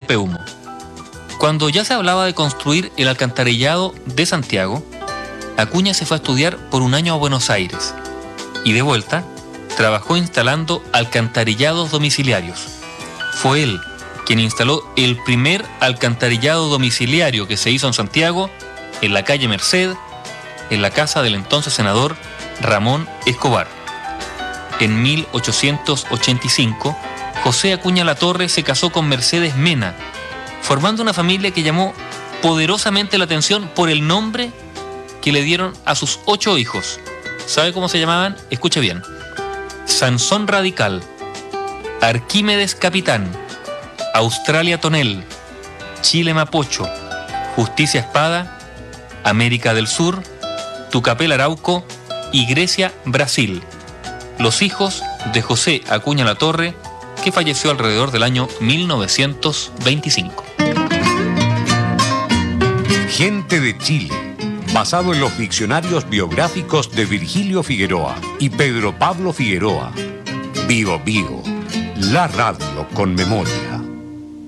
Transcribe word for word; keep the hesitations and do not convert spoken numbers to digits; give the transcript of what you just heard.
Peumo. Cuando ya se hablaba de construir el alcantarillado de Santiago, Acuña se fue a estudiar por un año a Buenos Aires y de vuelta trabajó instalando alcantarillados domiciliarios. Fue él quien instaló el primer alcantarillado domiciliario que se hizo en Santiago, en la calle Merced, en la casa del entonces senador Ramón Escobar. En mil ochocientos ochenta y cinco, José Acuña Latorre se casó con Mercedes Mena, formando una familia que llamó poderosamente la atención por el nombre que le dieron a sus ocho hijos. ¿Sabe cómo se llamaban? Escuche bien: Sansón Radical, Arquímedes Capitán, Australia Tonel, Chile Mapocho, Justicia Espada, América del Sur, Tucapel Arauco y Grecia Brasil. Los hijos de José Acuña Latorre, que falleció alrededor del año mil novecientos veinticinco. Gente de Chile, basado en los diccionarios biográficos de Virgilio Figueroa y Pedro Pablo Figueroa. Bio Bio, la radio con memoria.